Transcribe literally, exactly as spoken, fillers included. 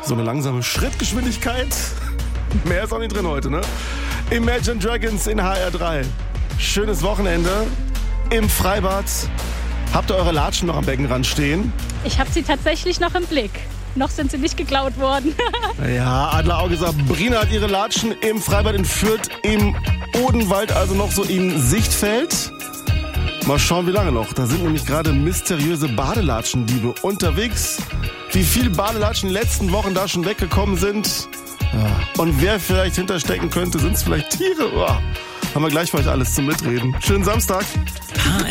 So eine langsame Schrittgeschwindigkeit. Mehr ist auch nicht drin heute, ne? Imagine Dragons in H R drei. Schönes Wochenende im Freibad. Habt ihr eure Latschen noch am Beckenrand stehen? Ich habe sie tatsächlich noch im Blick. Noch sind sie nicht geklaut worden. Ja, Adlerauge Sabrina hat ihre Latschen im Freibad in Fürth im Odenwald, also noch so im Sichtfeld. Mal schauen, wie lange noch. Da sind nämlich gerade mysteriöse Badelatschendiebe unterwegs. Wie viele Badelatschen in den letzten Wochen da schon weggekommen sind. Ja. Und wer vielleicht hinterstecken könnte, sind es vielleicht Tiere? Oh. Haben wir gleich für euch alles zum Mitreden. Schönen Samstag.